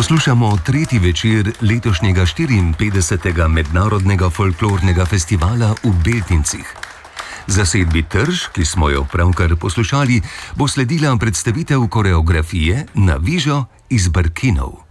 Poslušamo tretji večer letošnjega 54. mednarodnega folklornega festivala v Beltincih. Zasedbi Trž, ki smo jo pravkar poslušali, bo sledila predstavitev koreografije Na vižo iz Brkinov.